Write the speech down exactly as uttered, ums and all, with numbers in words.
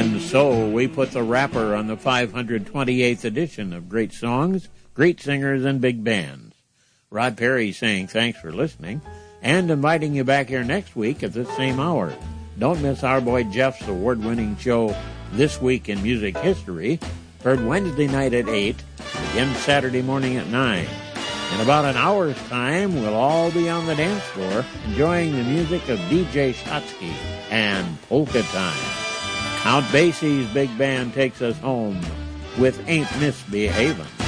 And so we put the wrapper on the five hundred twenty-eighth edition of Great Songs, Great Singers, and Big Bands. Rod Perry saying thanks for listening and inviting you back here next week at this same hour. Don't miss our boy Jeff's award-winning show, This Week in Music History, heard Wednesday night at eight, again Saturday morning at nine. In about an hour's time, we'll all be on the dance floor enjoying the music of D J Shotsky and Polka Time. Count Basie's big band takes us home with Ain't Misbehavin'.